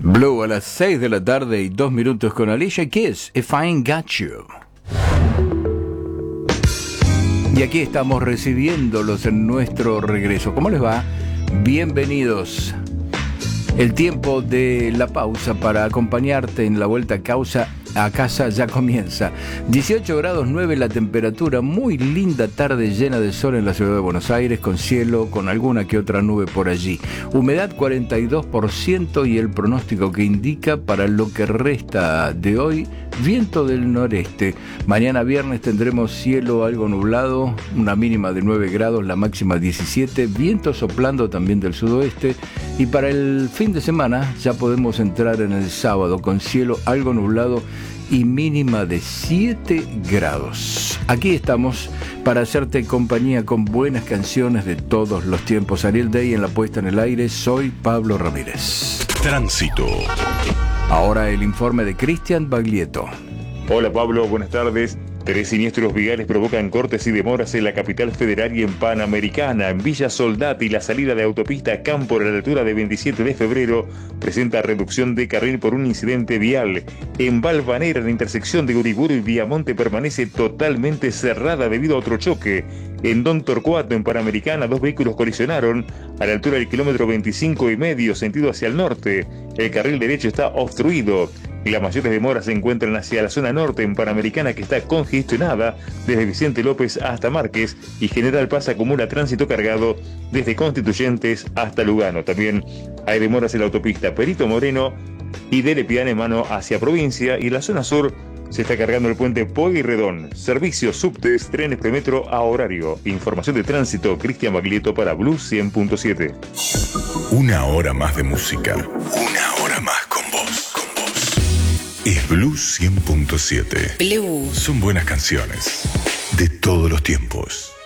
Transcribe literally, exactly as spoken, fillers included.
Blue a las seis de la tarde y dos minutos con Alicia Keys, If I Ain't Got You. Y aquí estamos recibiéndolos en nuestro regreso. ¿Cómo les va? Bienvenidos. El tiempo de la pausa para acompañarte en la vuelta a causa a casa ya comienza. dieciocho grados nueve la temperatura, muy linda tarde llena de sol en la ciudad de Buenos Aires, con cielo, con alguna que otra nube por allí. Humedad cuarenta y dos por ciento y el pronóstico que indica para lo que resta de hoy, viento del noreste. Mañana viernes tendremos cielo algo nublado, una mínima de nueve grados, la máxima diecisiete, viento soplando también del sudoeste. Y para el fin de semana ya podemos entrar en el sábado con cielo algo nublado y mínima de siete grados. Aquí estamos para hacerte compañía con buenas canciones de todos los tiempos. Ariel Day en la puesta en el aire, soy Pablo Ramírez. Tránsito. Ahora el informe de Cristian Baglietto. Hola Pablo, buenas tardes. Tres siniestros viales provocan cortes y demoras en la capital federal y en Panamericana. En Villa Soldati, la salida de autopista Campo a la altura de veintisiete de febrero presenta reducción de carril por un incidente vial. En Valvanera, la intersección de Uriburu y Viamonte permanece totalmente cerrada debido a otro choque. En Don Torcuato, en Panamericana, dos vehículos colisionaron a la altura del kilómetro veinticinco y medio, sentido hacia el norte. El carril derecho está obstruido. Y las mayores demoras se encuentran hacia la zona norte en Panamericana, que está congestionada desde Vicente López hasta Márquez, y General Paz acumula tránsito cargado desde Constituyentes hasta Lugano. También hay demoras en la autopista Perito Moreno y de Lepiane Mano hacia Provincia, y en la zona sur se está cargando el puente Pueyrredón. Servicios, subtes, trenes premetro a horario. Información de tránsito, Cristian Baglietto para Blue cien punto siete. Una hora más de música. Una hora más con vos. Con vos. Es Blue cien punto siete. Blue. Son buenas canciones de todos los tiempos.